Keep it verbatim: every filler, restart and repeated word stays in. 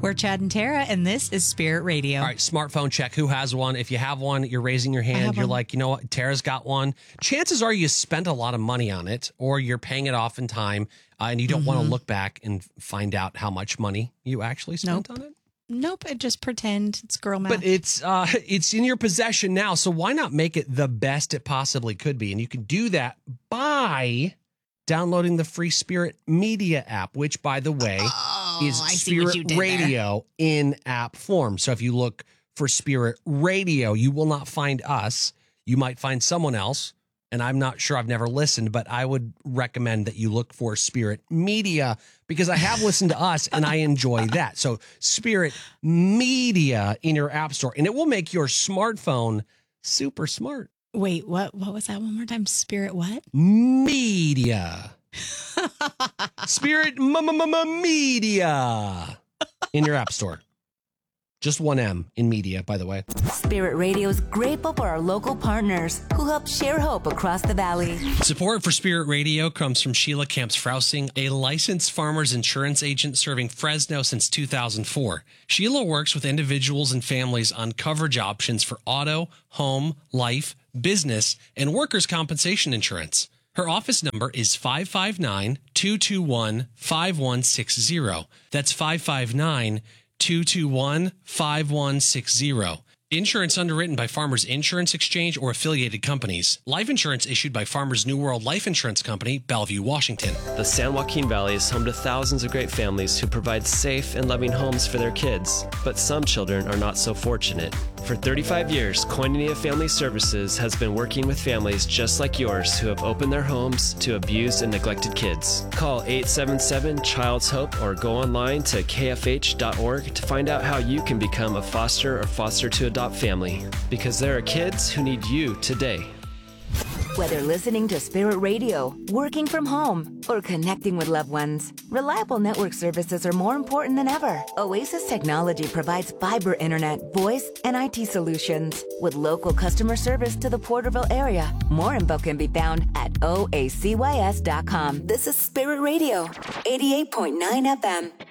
We're Chad and Tara, and this is Spirit Radio. All right, smartphone check. Who has one? If you have one, you're raising your hand. You're one. like, you know what? Tara's got one. Chances are you spent a lot of money on it, or you're paying it off in time, uh, and you don't mm-hmm. want to look back and find out how much money you actually spent nope. on it. Nope, it just pretend it's girl math. But it's uh, it's in your possession now, so why not make it the best it possibly could be? And you can do that by downloading the free Spirit Media app, which, by the way, oh, is I Spirit Radio in app form. So if you look for Spirit Radio, you will not find us. You might find someone else. And I'm not sure, I've never listened, but I would recommend that you look for Spirit Media because I have listened to us and I enjoy that. So Spirit Media in your app store, and it will make your smartphone super smart. Wait, what? What was that one more time? Spirit what? Media. Spirit Media in your app store. Just one M in media, by the way. Spirit Radio is grateful for our local partners who help share hope across the valley. Support for Spirit Radio comes from Sheila Camps-Frousing, a licensed farmer's insurance agent serving Fresno since two thousand four. Sheila works with individuals and families on coverage options for auto, home, life, business, and workers' compensation insurance. Her office number is five five nine, two two one, five one six zero. That's five five nine, two two one, five one six zero. Insurance underwritten by Farmers Insurance Exchange or affiliated companies. Life insurance issued by Farmers New World Life Insurance Company, Bellevue, Washington. The San Joaquin Valley is home to thousands of great families who provide safe and loving homes for their kids. But some children are not so fortunate. For thirty-five years, Koinonia Family Services has been working with families just like yours who have opened their homes to abused and neglected kids. Call eight seven seven, Child's Hope or go online to k f h dot org to find out how you can become a foster or foster to adopt family. Because there are kids who need you today. Whether listening to Spirit Radio, working from home, or connecting with loved ones, reliable network services are more important than ever. Oasis Technology provides fiber internet, voice, and I T solutions with local customer service to the Porterville area. More info can be found at o a c y s dot com. This is Spirit Radio, eighty-eight point nine F M.